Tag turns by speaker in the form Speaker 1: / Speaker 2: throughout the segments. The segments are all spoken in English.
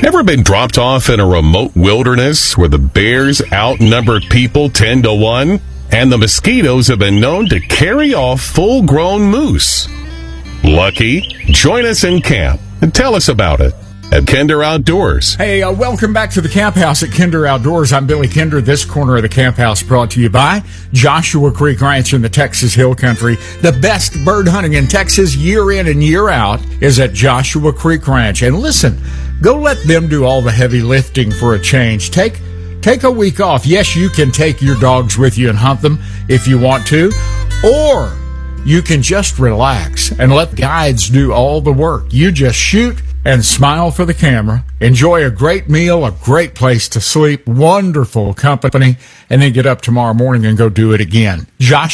Speaker 1: Ever been dropped off in a remote wilderness where the bears outnumber people 10 to 1 and the mosquitoes have been known to carry off full-grown moose? Lucky? Join us in camp and tell us about it at Kinder Outdoors.
Speaker 2: Hey, welcome back to the Camp House at Kinder Outdoors. I'm Billy Kinder. This corner of the Camp House brought to you by Joshua Creek Ranch in the Texas Hill Country. The best bird hunting in Texas year in and year out is at Joshua Creek Ranch. And listen, go let them do all the heavy lifting for a change. Take a week off. Yes, you can take your dogs with you and hunt them if you want to, or you can just relax and let guides do all the work. You just shoot and smile for the camera, enjoy a great meal, a great place to sleep, wonderful company, and then get up tomorrow morning and go do it again.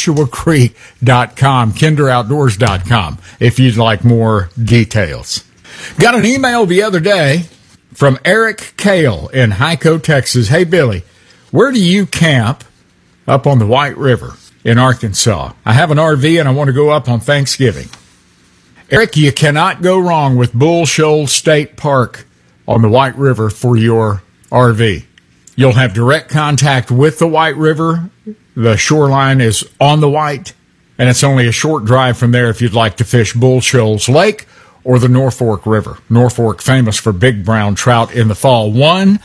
Speaker 2: JoshuaCreek.com, KinderOutdoors.com, if you'd like more details. Got an email the other day from Eric Kale in Hyco, Texas. Hey, Billy, where do you camp up on the White River in Arkansas? I have an RV and I want to go up on Thanksgiving. Eric, you cannot go wrong with Bull Shoals State Park on the White River for your RV. You'll have direct contact with the White River. The shoreline is on the White, and it's only a short drive from there if you'd like to fish Bull Shoals Lake or the Norfork River. Norfork famous for big brown trout in the fall. One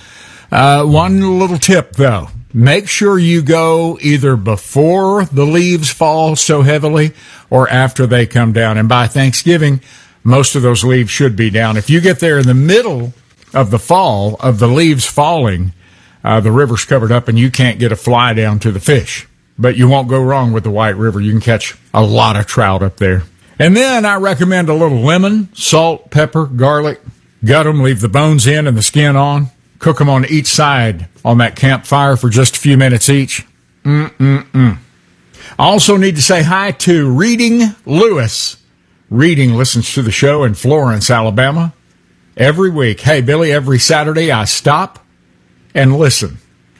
Speaker 2: little tip, though. Make sure you go either before the leaves fall so heavily or after they come down. And by Thanksgiving, most of those leaves should be down. If you get there in the middle of the fall, of the leaves falling, the river's covered up and you can't get a fly down to the fish. But you won't go wrong with the White River. You can catch a lot of trout up there. And then I recommend a little lemon, salt, pepper, garlic. Gut them, leave the bones in and the skin on. Cook them on each side on that campfire for just a few minutes each. I also need to say hi to Reading Lewis. Reading listens to the show in Florence, Alabama, every week. Hey, Billy, every Saturday I stop and listen.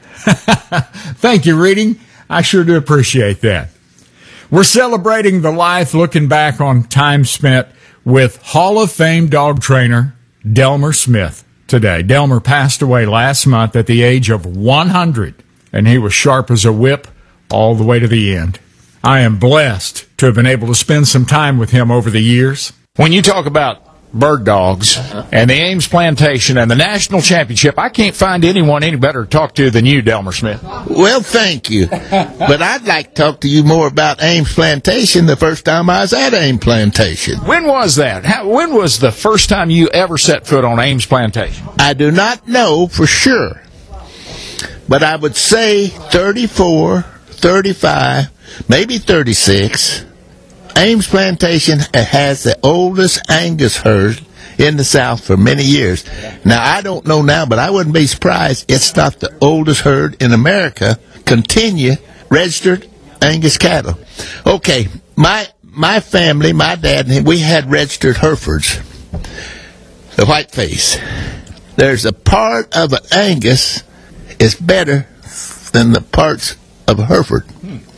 Speaker 2: Thank you, Reading. I sure do appreciate that. We're celebrating the life, looking back on time spent with Hall of Fame dog trainer Delmer Smith. Today, Delmer passed away last month at the age of 100, and he was sharp as a whip all the way to the end. I am blessed to have been able to spend some time with him over the years. When you talk about bird dogs and the Ames Plantation and the national championship, I can't find anyone any better to talk to than you, Delmer Smith.
Speaker 3: Well, thank you. But I'd like to talk to you more about Ames Plantation the first time I was at Ames Plantation.
Speaker 2: When was that? When was the first time you ever set foot on Ames Plantation?
Speaker 3: I do not know for sure, but I would say 34, 35, maybe 36. Ames Plantation has the oldest Angus herd in the South for many years. Now, I don't know now, but I wouldn't be surprised it's not the oldest herd in America, continue registered Angus cattle. Okay, my family, my dad, and we had registered Herefords, the whiteface. There's a part of an Angus is better than the parts of a Hereford.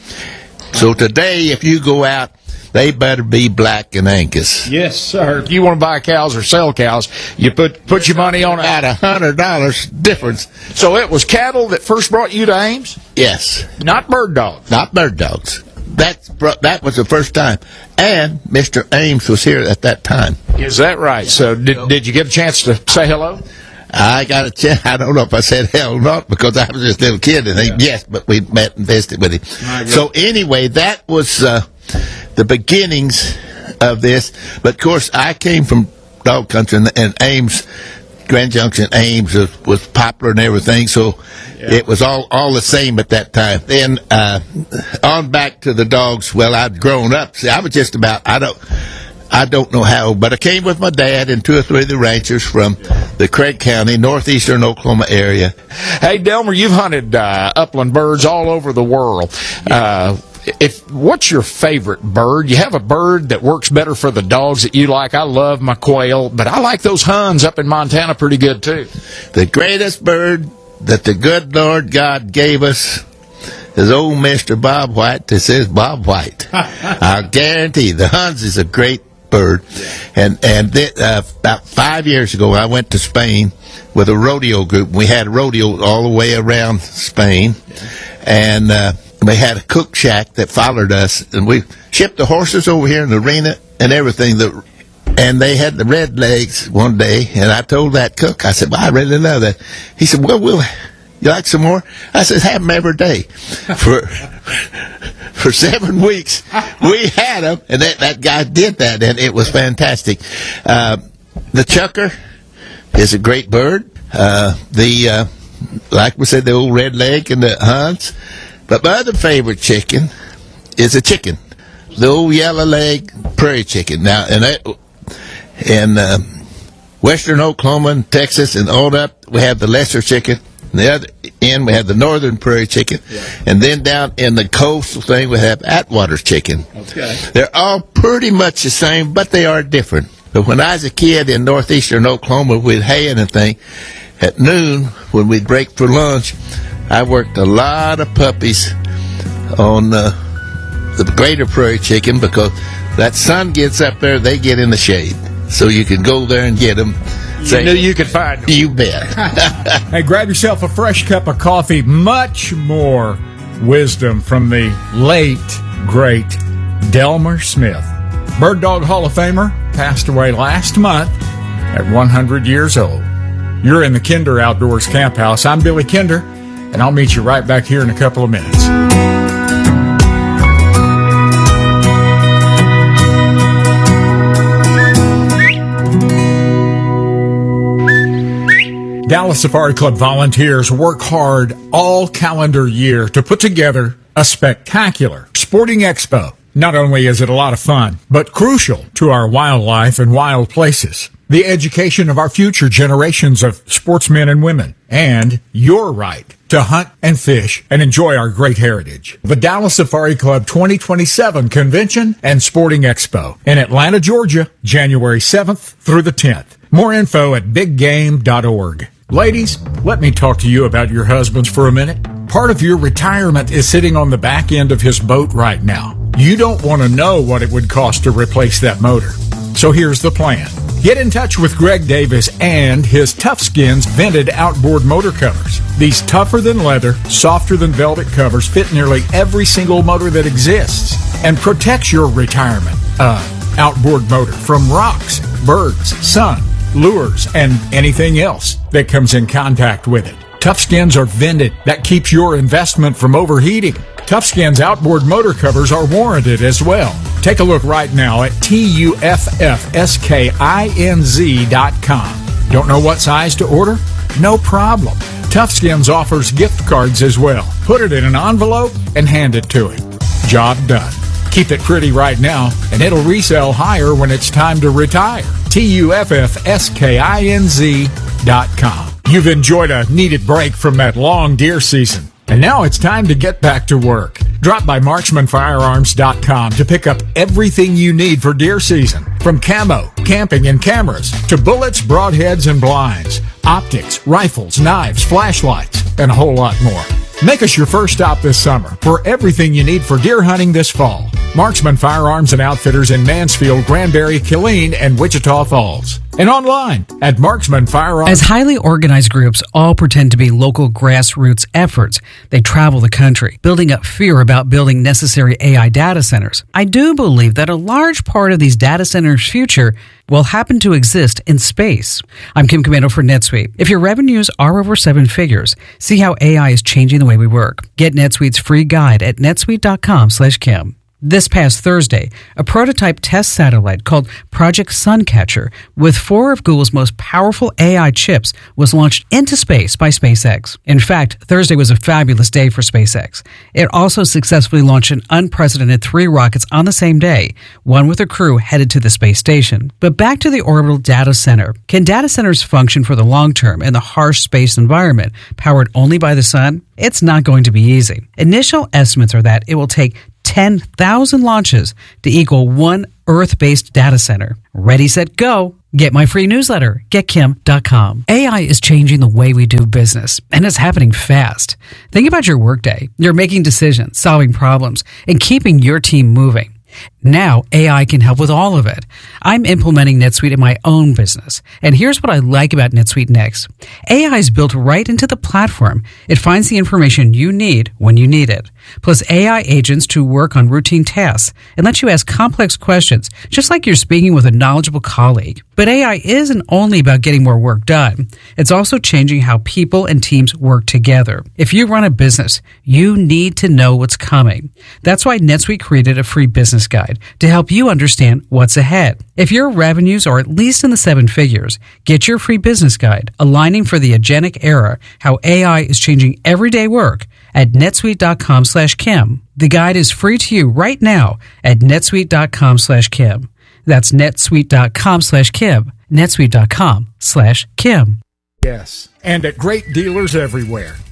Speaker 3: So today, if you go out, they better be black and Angus.
Speaker 2: Yes, sir. If you want to buy cows or sell cows, you put your money on
Speaker 3: about $100 difference.
Speaker 2: So it was cattle that first brought you to Ames?
Speaker 3: Yes.
Speaker 2: Not bird dogs?
Speaker 3: Not bird dogs. That was the first time. And Mr. Ames was here at that time.
Speaker 2: Is that right? So did you get a chance to say hello?
Speaker 3: I got a chance. I don't know if I said hell or not because I was just a little kid. And yes, but we met and visited with him. So anyway, that was the beginnings of this. But of course, I came from dog country, and Ames, Grand Junction, Ames was popular and everything. So it was all the same at that time. Then on back to the dogs. Well, I'd grown up. See, I was just about I don't know how, but I came with my dad and two or three of the ranchers from the Craig County, northeastern Oklahoma area.
Speaker 2: Hey, Delmer, you've hunted upland birds all over the world. What's your favorite bird? You have a bird that works better for the dogs that you like. I love my quail, but I like those Huns up in Montana pretty good, too.
Speaker 3: The greatest bird that the good Lord God gave us is old Mr. Bob White. This is Bob White. I guarantee the Huns is a great bird. And then, about 5 years ago, I went to Spain with a rodeo group. We had a rodeo all the way around Spain, and we had a cook shack that followed us, and we shipped the horses over here in the arena and everything. And they had the red legs one day, and I told that cook, I said, well, I really love that. He said, well, you like some more? I said, have them every day. For 7 weeks, we had them, and that guy did that, and it was fantastic. The chucker is a great bird. Like we said, the old red leg and the hunts. But my other favorite chicken is a chicken, the old yellow leg prairie chicken. Now, in western Oklahoma and Texas and all that, we have the lesser chicken. On the other end, we have the northern prairie chicken. Yeah. And then down in the coastal thing, we have Atwater chicken. Okay. They're all pretty much the same, but they are different. But when I was a kid in northeastern Oklahoma with hay and a thing, at noon, when we'd break for lunch, I worked a lot of puppies on the greater prairie chicken because that sun gets up there, they get in the shade. So you can go there and get them.
Speaker 2: You knew you could find them.
Speaker 3: You bet.
Speaker 2: Hey, grab yourself a fresh cup of coffee. Much more wisdom from the late, great Delmer Smith. Bird Dog Hall of Famer, passed away last month at 100 years old. You're in the Kinder Outdoors Camp House. I'm Billy Kinder, and I'll meet you right back here in a couple of minutes. Dallas Safari Club volunteers work hard all calendar year to put together a spectacular sporting expo. Not only is it a lot of fun, but crucial to our wildlife and wild places, the education of our future generations of sportsmen and women, and your right to hunt and fish and enjoy our great heritage. The Dallas Safari Club 2027 Convention and Sporting Expo in Atlanta, Georgia, January 7th through the 10th. More info at biggame.org. Ladies, let me talk to you about your husbands for a minute. Part of your retirement is sitting on the back end of his boat right now. You don't want to know what it would cost to replace that motor. So here's the plan. Get in touch with Greg Davis and his Tough Skins vented outboard motor covers. These tougher than leather, softer than velvet covers fit nearly every single motor that exists and protects your retirement outboard motor from rocks, birds, sun, lures, and anything else that comes in contact with it. Tough Skins are vented. That keeps your investment from overheating. Tough Skins outboard motor covers are warranted as well. Take a look right now at TUFFSKINZ.com. Don't know what size to order? No problem. Tough Skins offers gift cards as well. Put it in an envelope and hand it to him. Job done. Keep it pretty right now, and it'll resell higher when it's time to retire. TUFFSKINZ.com. You've enjoyed a needed break from that long deer season, and now it's time to get back to work. Drop by marksmanfirearms.com to pick up everything you need for deer season, from camo, camping, and cameras to bullets, broadheads, and blinds, optics, rifles, knives, flashlights, and a whole lot more. Make us your first stop this summer for everything you need for deer hunting this fall. Marksman Firearms and Outfitters in Mansfield, Granbury, Killeen, and Wichita Falls. And online at Marksman Firearms.
Speaker 4: As highly organized groups all pretend to be local grassroots efforts, they travel the country, building up fear about building necessary AI data centers. I do believe that a large part of these data centers' future will happen to exist in space. I'm Kim Commando for NetSuite. If your revenues are over 7 figures, see how AI is changing the way we work. Get NetSuite's free guide at netsuite.com/Kim. This past Thursday, a prototype test satellite called Project Suncatcher with 4 of Google's most powerful AI chips was launched into space by SpaceX. In fact, Thursday was a fabulous day for SpaceX. It also successfully launched an unprecedented 3 rockets on the same day, one with a crew headed to the space station. But back to the orbital data center. Can data centers function for the long term in the harsh space environment powered only by the sun? It's not going to be easy. Initial estimates are that it will take 10,000 launches to equal one Earth-based data center. Ready, set, go. Get my free newsletter, getkim.com. AI is changing the way we do business, and it's happening fast. Think about your workday. You're making decisions, solving problems, and keeping your team moving. Now, AI can help with all of it. I'm implementing NetSuite in my own business. And here's what I like about NetSuite Next. AI is built right into the platform. It finds the information you need when you need it. Plus AI agents to work on routine tasks and let you ask complex questions, just like you're speaking with a knowledgeable colleague. But AI isn't only about getting more work done. It's also changing how people and teams work together. If you run a business, you need to know what's coming. That's why NetSuite created a free business guide to help you understand what's ahead. If your revenues are at least in the 7 figures, get your free business guide, Aligning for the Agentic Era, How AI is Changing Everyday Work, at netsuite.com/Kim. The guide is free to you right now at netsuite.com/Kim. That's netsuite.com/Kim, netsuite.com/Kim.
Speaker 2: Yes, and at great dealers everywhere.